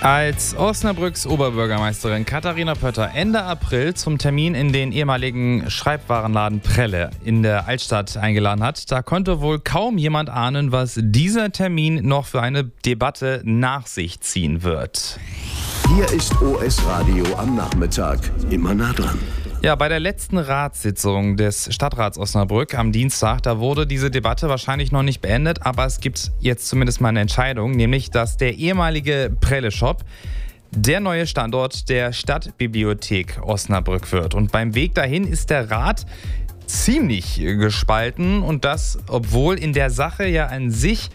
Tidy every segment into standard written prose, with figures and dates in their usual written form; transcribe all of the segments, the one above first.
Als Osnabrücks Oberbürgermeisterin Katharina Pötter Ende April zum Termin in den ehemaligen Schreibwarenladen Prelle in der Altstadt eingeladen hat, da konnte wohl kaum jemand ahnen, was dieser Termin noch für eine Debatte nach sich ziehen wird. Hier ist OS Radio am Nachmittag. Immer nah dran. Ja, bei der letzten Ratssitzung des Stadtrats Osnabrück am Dienstag, da wurde diese Debatte wahrscheinlich noch nicht beendet, aber es gibt jetzt zumindest mal eine Entscheidung, nämlich dass der ehemalige Prelle-Shop der neue Standort der Stadtbibliothek Osnabrück wird. Und beim Weg dahin ist der Rat ziemlich gespalten und das, obwohl in der Sache ja an sich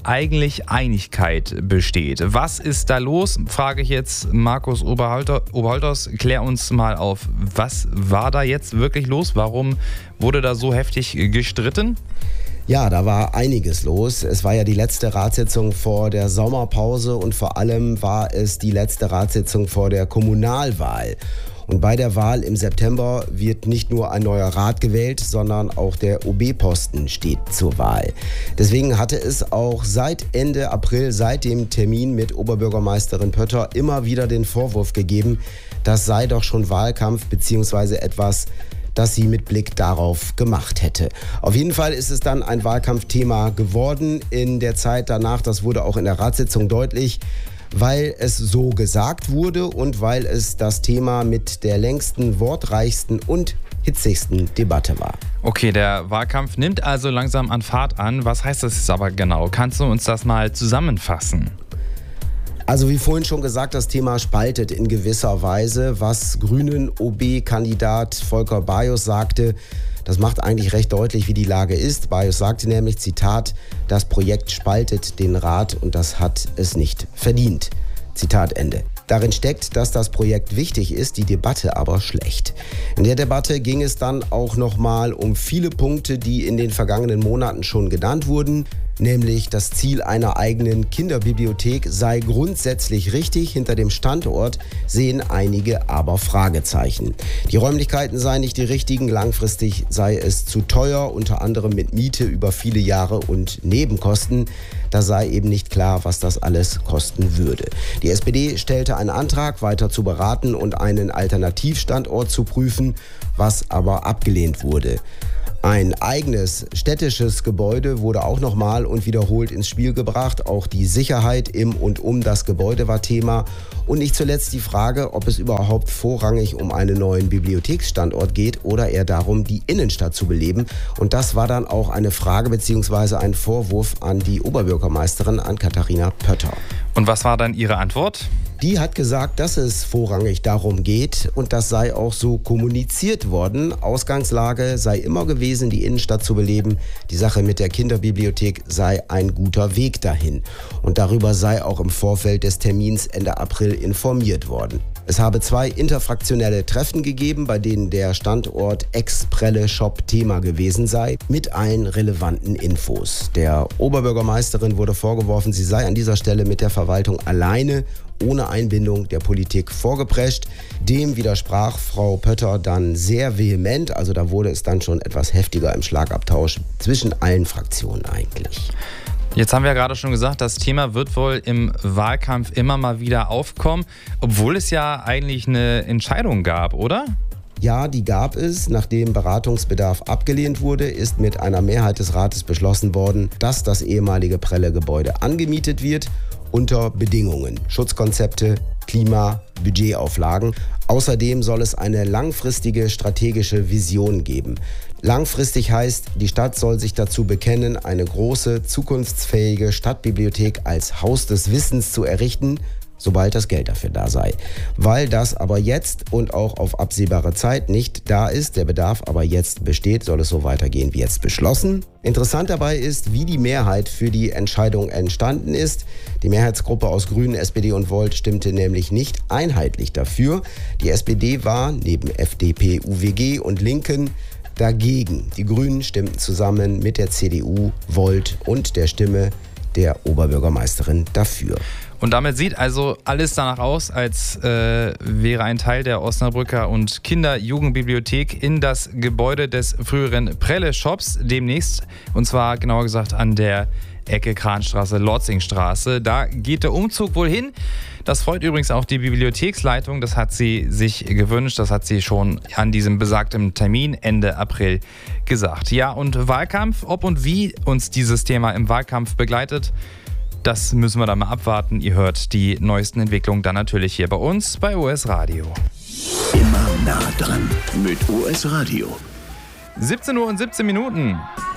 eigentlich Einigkeit besteht. Was ist da los, frage ich jetzt Markus Oberholters. Klär uns mal auf, was war da jetzt wirklich los? Warum wurde da so heftig gestritten? Ja, da war einiges los. Es war ja die letzte Ratssitzung vor der Sommerpause und vor allem war es die letzte Ratssitzung vor der Kommunalwahl. Und bei der Wahl im September wird nicht nur ein neuer Rat gewählt, sondern auch der OB-Posten steht zur Wahl. Deswegen hatte es auch seit Ende April, seit dem Termin mit Oberbürgermeisterin Pötter, immer wieder den Vorwurf gegeben, das sei doch schon Wahlkampf bzw. etwas, das sie mit Blick darauf gemacht hätte. Auf jeden Fall ist es dann ein Wahlkampfthema geworden in der Zeit danach. Das wurde auch in der Ratssitzung deutlich, weil es so gesagt wurde und weil es das Thema mit der längsten, wortreichsten und hitzigsten Debatte war. Okay, der Wahlkampf nimmt also langsam an Fahrt an. Was heißt das jetzt aber genau? Kannst du uns das mal zusammenfassen? Also wie vorhin schon gesagt, das Thema spaltet in gewisser Weise. Was Grünen OB-Kandidat Volker Bajos sagte, das macht eigentlich recht deutlich, wie die Lage ist. Bajos sagte nämlich, Zitat, das Projekt spaltet den Rat und das hat es nicht verdient. Zitat Ende. Darin steckt, dass das Projekt wichtig ist, die Debatte aber schlecht. In der Debatte ging es dann auch nochmal um viele Punkte, die in den vergangenen Monaten schon genannt wurden. Nämlich das Ziel einer eigenen Kinderbibliothek sei grundsätzlich richtig. Hinter dem Standort sehen einige aber Fragezeichen. Die Räumlichkeiten seien nicht die richtigen, langfristig sei es zu teuer, unter anderem mit Miete über viele Jahre und Nebenkosten. Da sei eben nicht klar, was das alles kosten würde. Die SPD stellte einen Antrag, weiter zu beraten und einen Alternativstandort zu prüfen, was aber abgelehnt wurde. Ein eigenes städtisches Gebäude wurde auch nochmal und wiederholt ins Spiel gebracht. Auch die Sicherheit im und um das Gebäude war Thema. Und nicht zuletzt die Frage, ob es überhaupt vorrangig um einen neuen Bibliotheksstandort geht oder eher darum, die Innenstadt zu beleben. Und das war dann auch eine Frage bzw. ein Vorwurf an die Oberbürgermeisterin, an Katharina Pötter. Und was war dann ihre Antwort? Die hat gesagt, dass es vorrangig darum geht und das sei auch so kommuniziert worden. Ausgangslage sei immer gewesen, die Innenstadt zu beleben. Die Sache mit der Kinderbibliothek sei ein guter Weg dahin. Und darüber sei auch im Vorfeld des Termins Ende April informiert worden. Es habe 2 interfraktionelle Treffen gegeben, bei denen der Standort Ex-Prelle-Shop Thema gewesen sei, mit allen relevanten Infos. Der Oberbürgermeisterin wurde vorgeworfen, sie sei an dieser Stelle mit der Verwaltung alleine, ohne Einbindung der Politik vorgeprescht. Dem widersprach Frau Pötter dann sehr vehement, also da wurde es dann schon etwas heftiger im Schlagabtausch zwischen allen Fraktionen eigentlich. Jetzt haben wir ja gerade schon gesagt, das Thema wird wohl im Wahlkampf immer mal wieder aufkommen, obwohl es ja eigentlich eine Entscheidung gab, oder? Ja, die gab es. Nachdem Beratungsbedarf abgelehnt wurde, ist mit einer Mehrheit des Rates beschlossen worden, dass das ehemalige Prelle-Gebäude angemietet wird unter Bedingungen, Schutzkonzepte, Klima, Budgetauflagen. Außerdem soll es eine langfristige strategische Vision geben. Langfristig heißt, die Stadt soll sich dazu bekennen, eine große, zukunftsfähige Stadtbibliothek als Haus des Wissens zu errichten, sobald das Geld dafür da sei. Weil das aber jetzt und auch auf absehbare Zeit nicht da ist, der Bedarf aber jetzt besteht, soll es so weitergehen wie jetzt beschlossen. Interessant dabei ist, wie die Mehrheit für die Entscheidung entstanden ist. Die Mehrheitsgruppe aus Grünen, SPD und Volt stimmte nämlich nicht einheitlich dafür. Die SPD war neben FDP, UWG und Linken dagegen. Die Grünen stimmten zusammen mit der CDU, Volt und der Stimme der Oberbürgermeisterin dafür. Und damit sieht also alles danach aus, als wäre ein Teil der Osnabrücker und Kinder-Jugendbibliothek in das Gebäude des früheren Prelle-Shops demnächst. Und zwar genauer gesagt an der Ecke Kranstraße, Lorzingstraße. Da geht der Umzug wohl hin. Das freut übrigens auch die Bibliotheksleitung. Das hat sie sich gewünscht. Das hat sie schon an diesem besagten Termin Ende April gesagt. Ja, und Wahlkampf, ob und wie uns dieses Thema im Wahlkampf begleitet, das müssen wir dann mal abwarten. Ihr hört die neuesten Entwicklungen dann natürlich hier bei uns bei OS Radio. Immer nah dran mit OS Radio. 17 Uhr und 17 Minuten.